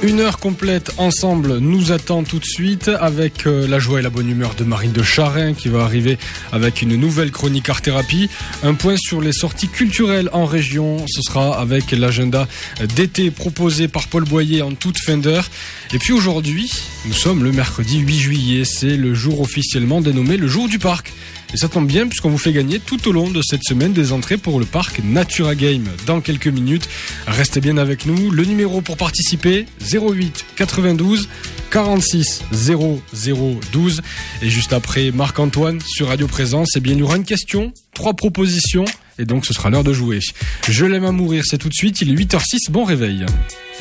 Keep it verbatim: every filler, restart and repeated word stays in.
Une heure complète ensemble nous attend tout de suite avec euh, la joie et la bonne humeur de Marine de Charin qui va arriver avec une nouvelle chronique art thérapie. Un point sur les sorties culturelles en région, ce sera avec l'agenda d'été proposé par Paul Boyer en toute fin d'heure. Et puis aujourd'hui, nous sommes le mercredi huit juillet, c'est le jour officiellement dénommé le jour du parc. Et ça tombe bien puisqu'on vous fait gagner tout au long de cette semaine des entrées pour le parc Natura Game dans quelques minutes. Restez bien avec nous. Le numéro pour participer, zéro huit quatre-vingt-douze quarante-six zéro zéro douze. Et juste après Marc-Antoine sur Radio Présence, eh bien, il y aura une question, trois propositions et donc ce sera l'heure de jouer. Je l'aime à mourir, c'est tout de suite, il est huit heures zéro six, bon réveil.